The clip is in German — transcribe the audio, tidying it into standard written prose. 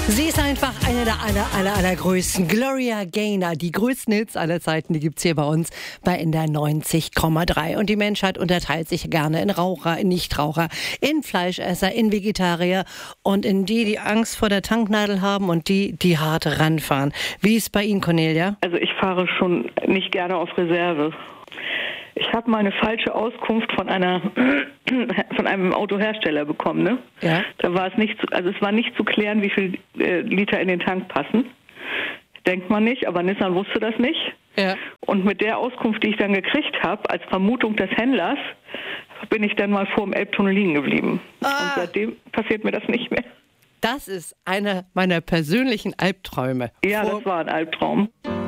Sie ist einfach eine der allergrößten. Gloria Gaynor, die größten Hits aller Zeiten, die gibt's hier bei uns bei NDR 90,3. Und die Menschheit unterteilt sich gerne in Raucher, in Nichtraucher, in Fleischesser, in Vegetarier und in die Angst vor der Tanknadel haben und die hart ranfahren. Wie ist bei Ihnen, Cornelia? Also ich fahre schon nicht gerne auf Reserve. Ich habe mal eine falsche Auskunft von einem Autohersteller bekommen. Ne? Ja. Da war es es war nicht zu klären, wie viel Liter in den Tank passen. Denkt man nicht, aber Nissan wusste das nicht. Ja. Und mit der Auskunft, die ich dann gekriegt habe, als Vermutung des Händlers, bin ich dann mal vor dem Elbtunnel liegen geblieben. Und seitdem passiert mir das nicht mehr. Das ist einer meiner persönlichen Albträume. Ja, das war ein Albtraum.